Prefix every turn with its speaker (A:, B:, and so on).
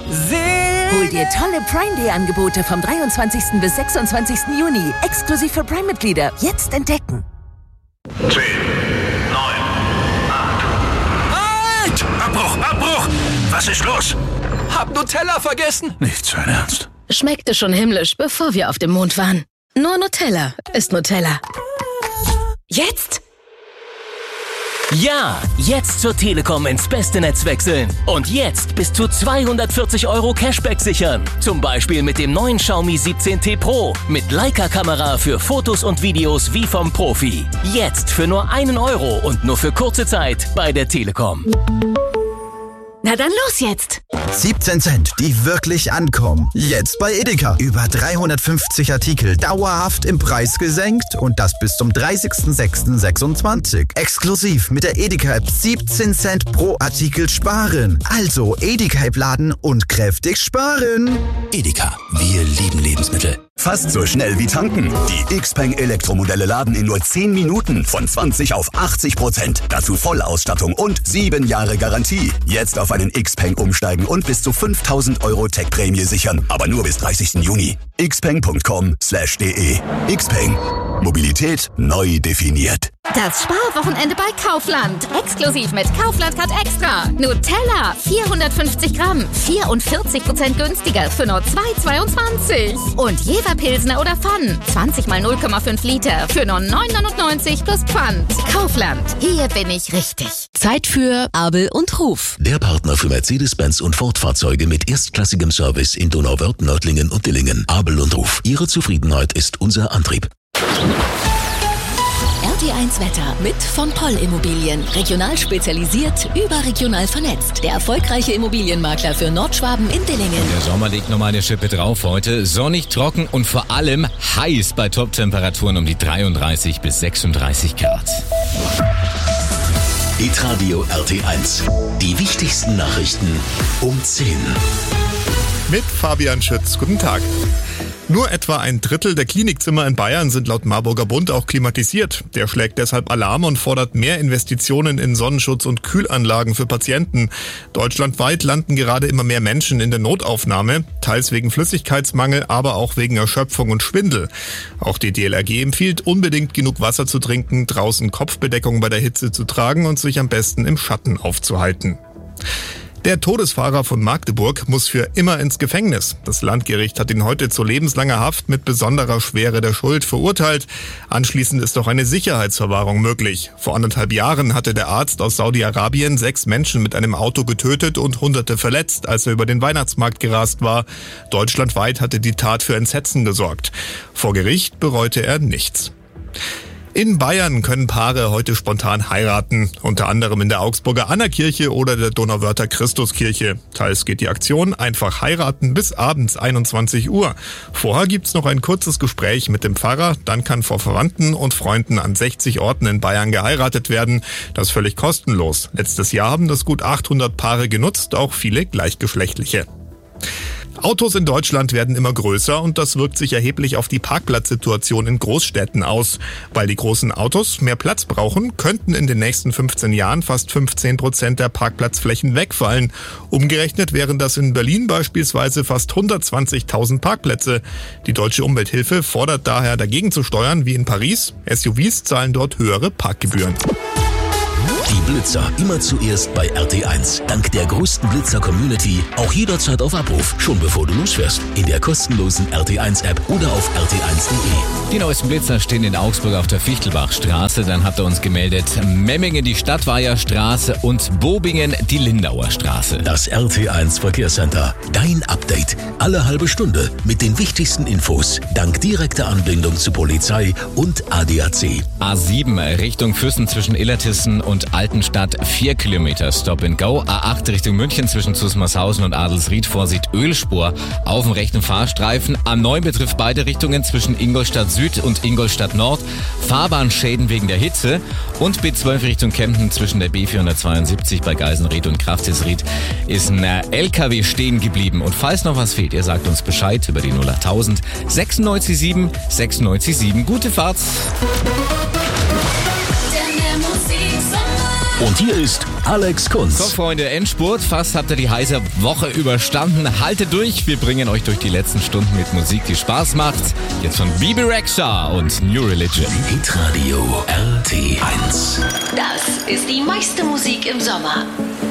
A: Hol dir tolle Prime Day Angebote vom 23. bis 26. Juni. Exklusiv für Prime-Mitglieder. Jetzt entdecken.
B: 10, 9, 8. Abbruch! Was ist los?
C: Hab Nutella vergessen.
B: Nicht sein Ernst.
D: Schmeckte schon himmlisch, bevor wir auf dem Mond waren. Nur Nutella ist Nutella. Jetzt?
E: Ja, jetzt zur Telekom ins beste Netz wechseln. Und jetzt bis zu 240 € Cashback sichern. Zum Beispiel mit dem neuen Xiaomi 17T Pro. Mit Leica-Kamera für Fotos und Videos wie vom Profi. Jetzt für nur 1 € und nur für kurze Zeit bei der Telekom.
D: Na dann los jetzt!
F: 17 Cent, die wirklich ankommen. Jetzt bei Edeka. Über 350 Artikel dauerhaft im Preis gesenkt und das bis zum 30.06.26. Exklusiv mit der Edeka-App 17 Cent pro Artikel sparen. Also Edeka-App laden und kräftig sparen.
G: Edeka, wir lieben Lebensmittel.
H: Fast so schnell wie tanken. Die XPeng Elektromodelle laden in nur 10 Minuten von 20 auf 80%. Dazu Vollausstattung und 7 Jahre Garantie. Jetzt auf einen XPeng umsteigen und bis zu 5.000 € Tech-Prämie sichern. Aber nur bis 30. Juni. xpeng.com/de. XPeng. Mobilität neu definiert.
I: Das Sparwochenende bei Kaufland. Exklusiv mit Kaufland Card Extra. Nutella 450 Gramm, 44% günstiger für nur 2,22. Und Jever Pilsner oder Pfann, 20 mal 0,5 Liter für nur 9,99 plus Pfand. Kaufland, hier bin ich richtig.
D: Zeit für Abel und Ruf.
G: Der Partner für Mercedes-Benz und Ford-Fahrzeuge mit erstklassigem Service in Donauwörth, Nördlingen und Dillingen. Abel und Ruf. Ihre Zufriedenheit ist unser Antrieb.
D: RT1 Wetter mit von Poll Immobilien. Regional spezialisiert, überregional vernetzt. Der erfolgreiche Immobilienmakler für Nordschwaben in Dillingen.
J: Der Sommer legt nochmal eine Schippe drauf heute. Sonnig, trocken und vor allem heiß bei Top-Temperaturen um die 33 bis 36 Grad.
G: Hitradio RT1. Die wichtigsten Nachrichten um 10.
K: Mit Fabian Schütz. Guten Tag. Nur etwa 1/3 der Klinikzimmer in Bayern sind laut Marburger Bund auch klimatisiert. Der schlägt deshalb Alarm und fordert mehr Investitionen in Sonnenschutz und Kühlanlagen für Patienten. Deutschlandweit landen gerade immer mehr Menschen in der Notaufnahme, teils wegen Flüssigkeitsmangel, aber auch wegen Erschöpfung und Schwindel. Auch die DLRG empfiehlt, unbedingt genug Wasser zu trinken, draußen Kopfbedeckung bei der Hitze zu tragen und sich am besten im Schatten aufzuhalten. Der Todesfahrer von Magdeburg muss für immer ins Gefängnis. Das Landgericht hat ihn heute zu lebenslanger Haft mit besonderer Schwere der Schuld verurteilt. Anschließend ist auch eine Sicherheitsverwahrung möglich. Vor 1,5 Jahren hatte der Arzt aus Saudi-Arabien 6 Menschen mit einem Auto getötet und Hunderte verletzt, als er über den Weihnachtsmarkt gerast war. Deutschlandweit hatte die Tat für Entsetzen gesorgt. Vor Gericht bereute er nichts. In Bayern können Paare heute spontan heiraten, unter anderem in der Augsburger Annakirche oder der Donauwörther Christuskirche. Teils geht die Aktion einfach heiraten bis abends 21 Uhr. Vorher gibt's noch ein kurzes Gespräch mit dem Pfarrer, dann kann vor Verwandten und Freunden an 60 Orten in Bayern geheiratet werden. Das völlig kostenlos. Letztes Jahr haben das gut 800 Paare genutzt, auch viele gleichgeschlechtliche. Autos in Deutschland werden immer größer und das wirkt sich erheblich auf die Parkplatzsituation in Großstädten aus. Weil die großen Autos mehr Platz brauchen, könnten in den nächsten 15 Jahren fast 15% der Parkplatzflächen wegfallen. Umgerechnet wären das in Berlin beispielsweise fast 120.000 Parkplätze. Die Deutsche Umwelthilfe fordert daher dagegen zu steuern wie in Paris. SUVs zahlen dort höhere Parkgebühren.
G: Die Blitzer immer zuerst bei RT1. Dank der größten Blitzer-Community auch jederzeit auf Abruf. Schon bevor du losfährst. In der kostenlosen RT1-App oder auf rt1.de.
J: Die neuesten Blitzer stehen in Augsburg auf der Fichtelbachstraße. Dann habt ihr uns gemeldet. Memmingen die Stadtweiherstraße und Bobingen die Lindauer Straße.
G: Das RT1 Verkehrscenter. Dein Update. Alle halbe Stunde mit den wichtigsten Infos. Dank direkter Anbindung zu Polizei und ADAC.
J: A7 Richtung Füssen zwischen Illertissen und Altenstadt 4 Kilometer Stop and Go. A8 Richtung München zwischen Zusmarshausen und Adelsried. Vorsicht Ölspur auf dem rechten Fahrstreifen. A9 betrifft beide Richtungen zwischen Ingolstadt Süd und Ingolstadt Nord. Fahrbahnschäden wegen der Hitze. Und B12 Richtung Kempten zwischen der B472 bei Geisenried und Kraftisried ist ein LKW stehen geblieben. Und falls noch was fehlt, ihr sagt uns Bescheid über die 08000 967 967. Gute Fahrt!
G: Und hier ist Alex Kunz.
J: So, Freunde, Endspurt. Fast habt ihr die heiße Woche überstanden. Haltet durch. Wir bringen euch durch die letzten Stunden mit Musik, die Spaß macht. Jetzt von Bebe Rexha und New Religion.
G: Hitradio RT1.
D: Das ist die meiste Musik im Sommer.